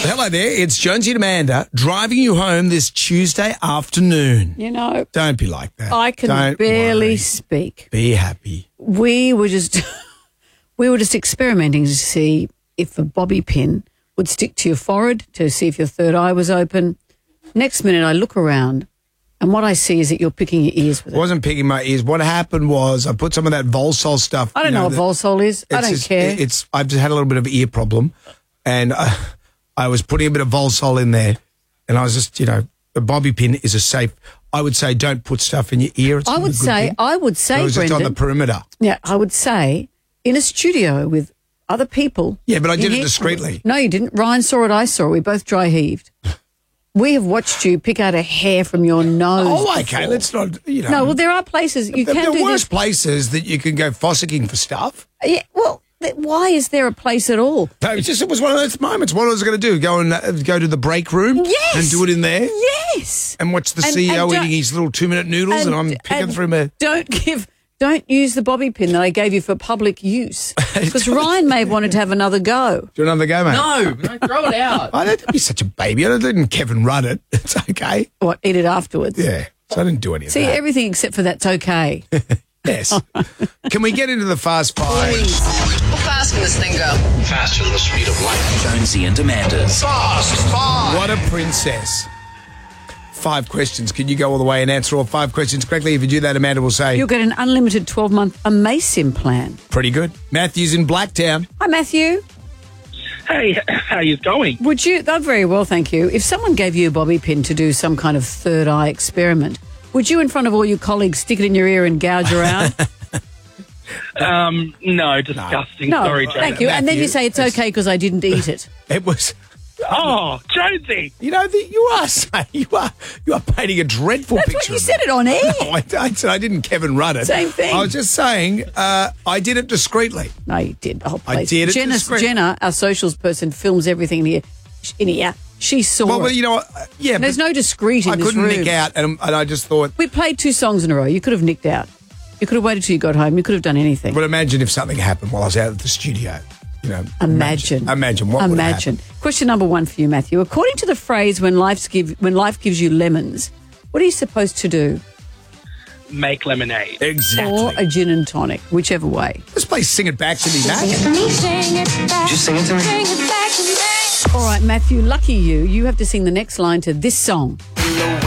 Hello there, it's Jonesy and Amanda driving you home this Tuesday afternoon. You know, Don't be like that. I can Don't barely worry. speak. Be happy. We were just experimenting to see if a bobby pin would stick to your forehead, to see if your third eye was open. Next minute, I look around, and what I see is that you're picking your ears with I it. wasn't picking my ears. What happened was I put some of that Volsol stuff. I don't know what Volsol is. I don't care. I've just had a little bit of ear problem, and I was putting a bit of Volsol in there, and I was just, a bobby pin is a safe. I would say don't put stuff in your ear. It's I would say, it was just on the perimeter. Yeah, I would say in a studio with other people. Yeah, but I did it discreetly. No, you didn't. Ryan saw it. I saw it. We both dry heaved. We have watched you pick out a hair from your nose. Oh, okay. before. Let's not, No, well, there are places you can do There are worse this. places that you can go fossicking for stuff. Yeah, well, why is there a place at all? No, it was one of those moments. What I was going to do, go to the break room and do it in there? Yes. And watch the CEO eating his little 2-minute noodles and I'm picking through my... Don't use the bobby pin that I gave you for public use. Because Ryan may have wanted to have another go. Do another go, mate? No, throw it out. I don't be such a baby. I didn't Kevin Rudd it. It's okay. What, eat it afterwards? Yeah. So I didn't do any of See, that. everything except for that's okay. Yes. Can we get into the Fast Five? Please. How fast can this thing go? Faster than the speed of light. Jonesy and Amanda's Fast Five. What a princess. 5 questions. Can you go all the way and answer all 5 questions correctly? If you do that, Amanda will say... You'll get an unlimited 12-month Amasim plan. Pretty good. Matthew's in Blacktown. Hi, Matthew. Hey, how you going? Would you... Oh, very well, thank you. If someone gave you a bobby pin to do some kind of third eye experiment, would you, in front of all your colleagues, stick it in your ear and gouge around? No, disgusting. No, Sorry, Jonesy. thank you. And then you say it's okay because I didn't eat it. It was... Oh, Jonesy. You are painting a dreadful That's picture. what you said it on air. No, I said I didn't Kevin Rudd it. Same thing. I was just saying I did it discreetly. No, you did the whole I place. did it discreetly. Jenna, our socials person, films everything in here. She saw Well, but it. you know what? Yeah, There's but no discreet in I this couldn't room. nick out, and I just thought. We played 2 songs in a row. You could have nicked out. You could have waited till you got home. You could have done anything. But imagine if something happened while I was out at the studio. Imagine what would happen. Question number 1 for you, Matthew. According to the phrase "when life gives you lemons," what are you supposed to do? Make lemonade. Exactly. Or a gin and tonic, whichever way. Let's play Sing It Back to Me, Matt. Just sing it to me. All right, Matthew, lucky you. You have to sing the next line to this song.